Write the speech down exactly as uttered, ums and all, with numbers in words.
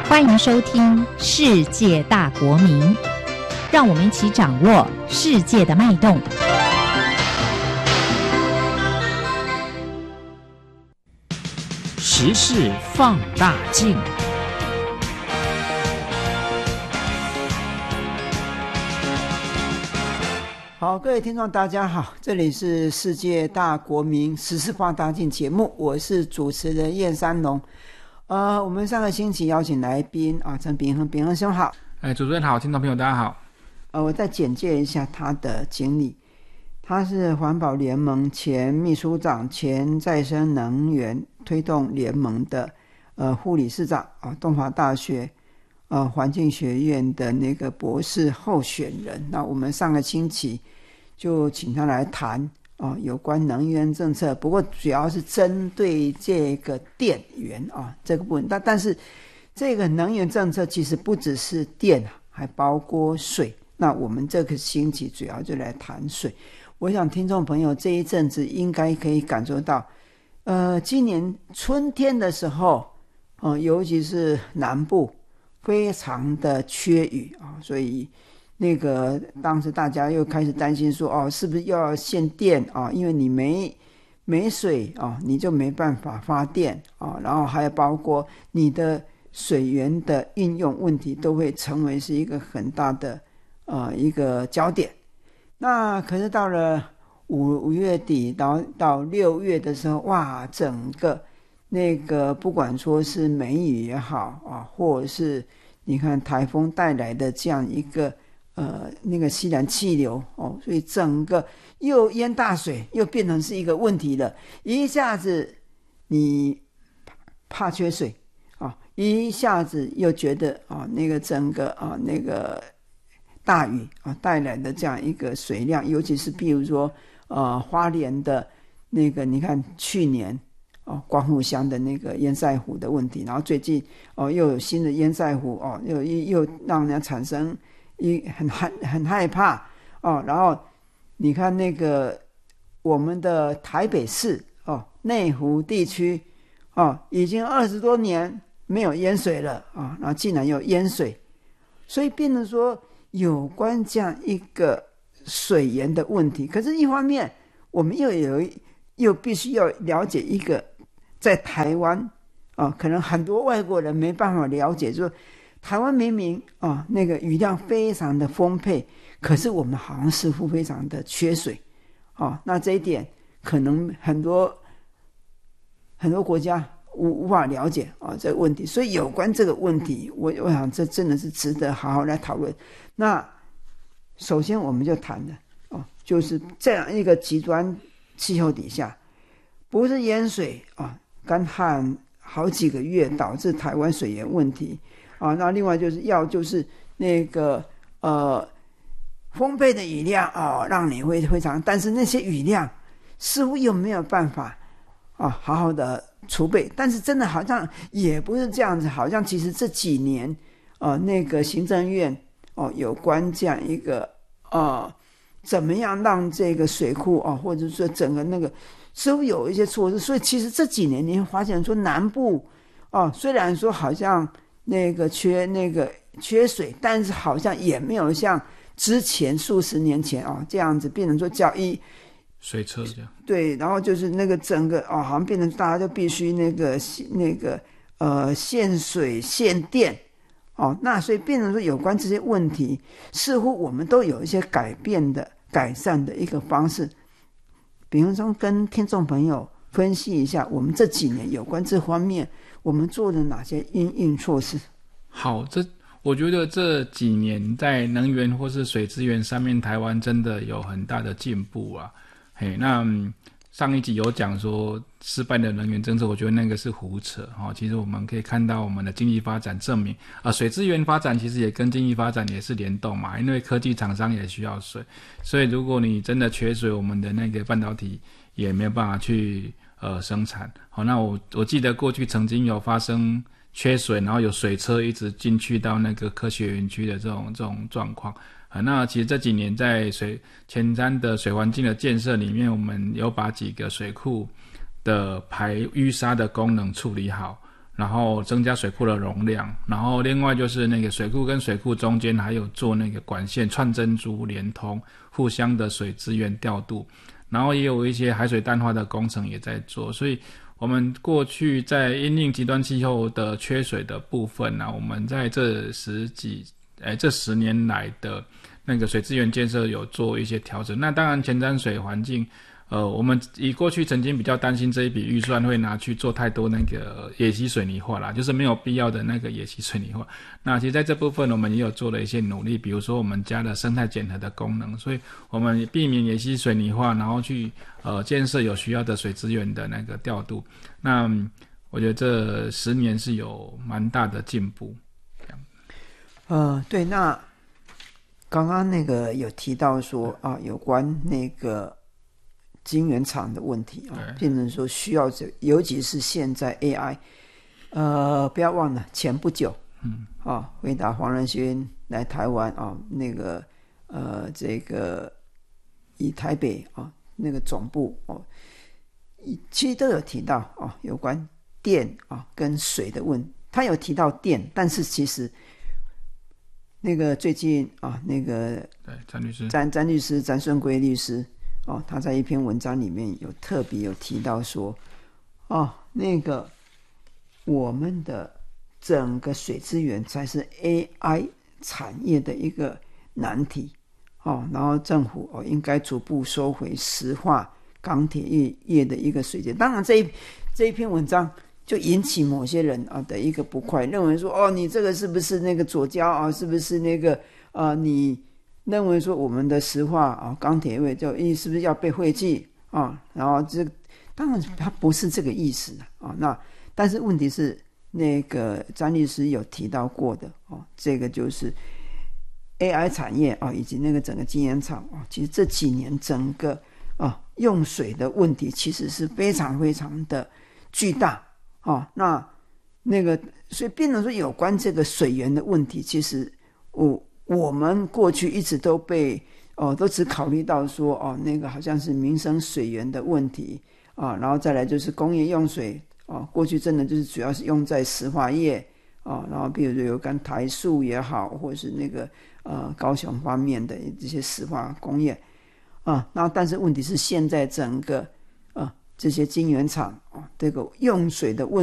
欢迎收听《世界大国民》，让我们一起掌握世界的脉动。 时事放大镜。 好，各位听众大家好，这里是世界大国民时事放大镜节目，我是主持人燕三龙。呃，我们上个星期邀请来宾啊，陈秉亨，秉亨兄好。 哎，主持人好，听众朋友大家好。 呃，我再简介一下他的经历。他是环保联盟前秘书长、前再生能源推动联盟的呃副理事长啊，东华大学呃环境学院的那个博士候选人。那我们上个星期就请他来谈啊有关能源政策，不过主要是针对这个电源啊这个部分。但但是这个能源政策其实不只是电，还包括水。那我们这个星期主要就来谈水。我想听众朋友这一阵子应该可以感受到，呃，今年春天的时候，呃，尤其是南部非常的缺雨啊，所以那个当时大家又开始担心说，哦，是不是又要限电啊？因为你没没水啊，你就没办法发电啊，然后还有包括你的水源的运用问题，都会成为是一个很大的呃一个焦点。那可是到了五五月底到到六月的时候，哇，整个那个不管说是梅雨也好啊，或者是你看台风带来的这样一个呃那个西南气流哦，所以整个又淹大水，又变成是一个问题了。一下子你怕缺水啊，一下子又觉得啊那个整个啊那个。大雨啊带来的这样一个水量，尤其是比如说呃花莲的那个，你看去年哦光复乡的那个淹塞湖的问题，然后最近哦又有新的淹塞湖哦，又又让人家产生一很害很害怕哦。然后你看那个我们的台北市哦内湖地区哦，已经二十多年没有淹水了啊、哦，然后竟然有淹水，所以变成说。有关这样一个水源的问题，可是一方面我们又有又必须要了解一个在台湾啊、哦，可能很多外国人没办法了解，就是台湾明明啊、哦、那个雨量非常的丰沛，可是我们好像似乎非常的缺水啊、哦，那这一点可能很多很多国家无无法了解啊、哦、这个问题，所以有关这个问题，我我想这真的是值得好好来讨论。那首先我们就谈了哦，就是这样一个极端气候底下，不是淹水啊、干旱好几个月导致台湾水源问题啊，那另外就是要就是那个呃丰沛的雨量啊、哦，让你会非常，但是那些雨量似乎又没有办法啊好好的储备，但是真的好像也不是这样子，好像其实这几年呃那个行政院。哦，有关这样一个呃，怎么样让这个水库啊、哦，或者说整个那个，似乎有一些措施。所以其实这几年你会发现说南部哦，虽然说好像那个缺那个缺水，但是好像也没有像之前数十年前哦这样子变成说叫一水车这样。 对，然后就是那个整个哦，好像变成大家就必须那个那个呃限水限电。哦，那所以变成说有关这些问题，似乎我们都有一些改变的、改善的一个方式。比方说，跟听众朋友分析一下，我们这几年有关这方面，我们做了哪些因应措施？ 好，这我觉得这几年在能源或是水资源上面，台湾真的有很大的进步啊。嘿，那、嗯、上一集有讲说失败的能源政策，我觉得那个是胡扯哦。其实我们可以看到我们的经济发展证明啊、呃，水资源发展其实也跟经济发展也是联动嘛，因为科技厂商也需要水，所以如果你真的缺水，我们的那个半导体也没有办法去呃生产。好，那我我记得过去曾经有发生缺水，然后有水车一直进去到那个科学园区的这种这种状况。啊，那其实这几年在水前瞻的水环境的建设里面，我们有把几个水库的排淤沙的功能处理好， 然后增加水库的容量，然后另外就是那个水库跟水库中间还有做那个管线串珍珠连通，互相的水资源调度，然后也有一些海水淡化的工程也在做，所以我们过去在因应极端气候的缺水的部分呢、啊，我们在这十几诶这十年来的那个水资源建设有做一些调整。那当然前瞻水环境呃，我们以过去曾经比较担心这一笔预算会拿去做太多那个野溪水泥化啦，就是没有必要的那个野溪水泥化。那其实在这部分我们也有做了一些努力，比如说我们加了生态检核的功能，所以我们避免野溪水泥化，然后去呃建设有需要的水资源的那个调度。那、嗯、我觉得这十年是有蛮大的进步。 呃，对，那刚刚那个有提到说啊，有关那个晶圆厂的问题啊，变成说需要这，尤其是现在 A I， 呃，不要忘了前不久，嗯，啊，回答黄仁勋来台湾啊，那个呃，这个以台北啊那个总部哦，其实都有提到啊，有关电啊跟水的问题，他有提到电，但是其实那个最近啊，那个对詹律师， 詹詹律师詹顺贵律师。哦，他在一篇文章里面有特别有提到说，哦，那个我们的整个水资源才是 A I 产业的一个难题，哦，然后政府哦应该逐步收回石化、钢铁业业的一个水电。当然这一这一篇文章就引起某些人啊的一个不快，认为说，哦，你这个是不是那个左交啊？是不是那个啊？你认为说我们的石化啊、钢铁业就是不是要被废弃啊？然后这当然它不是这个意思啊。那但是问题是，那个詹律师有提到过的哦，这个就是 A I 产业啊，以及那个整个晶圆厂啊，其实这几年整个啊用水的问题其实是非常非常的巨大啊。那那个所以变成说有关这个水源的问题，其实我。我们过去一直都被哦，都只考虑到说哦，那个好像是民生水源的问题啊，然后再来就是工业用水啊，过去真的就是主要是用在石化业啊，然后比如说有跟台塑也好，或者是那个呃高雄方面的这些石化工业啊，然后但是问题是现在整个啊这些晶圆厂啊，这个用水的问题